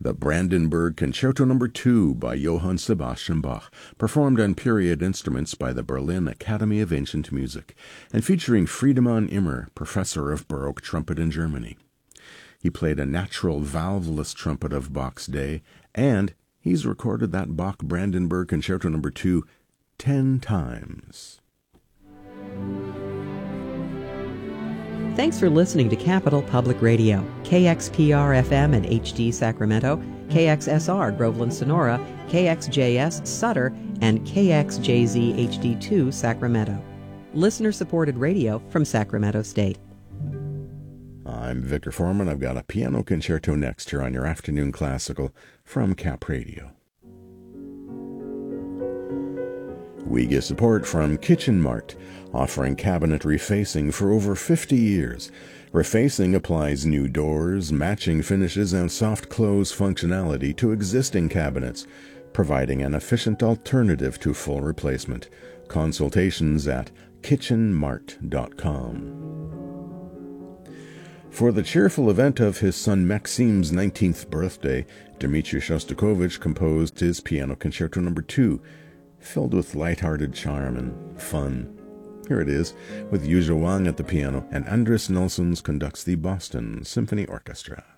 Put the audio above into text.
The Brandenburg Concerto No. 2 by Johann Sebastian Bach, performed on period instruments by the Berlin Academy of Ancient Music, and featuring Friedemann Immer, professor of Baroque trumpet in Germany. He played a natural valveless trumpet of Bach's day, and he's recorded that Bach Brandenburg Concerto No. 2 10 times. Thanks for listening to Capital Public Radio, KXPR-FM and HD Sacramento, KXSR Groveland Sonora, KXJS Sutter, and KXJZ HD2 Sacramento. Listener-supported radio from Sacramento State. I'm Victor Foreman. I've got a piano concerto next here on your afternoon classical from Cap Radio. We get support from Kitchen Mart, offering cabinet refacing for over 50 years. Refacing applies new doors, matching finishes, and soft close functionality to existing cabinets, providing an efficient alternative to full replacement. Consultations at kitchenmart.com. For the cheerful event of his son Maxim's 19th birthday, Dmitri Shostakovich composed his Piano Concerto No. 2, filled with light-hearted charm and fun. Here it is, with Yuzha Wang at the piano, and Andris Nelsons conducts the Boston Symphony Orchestra.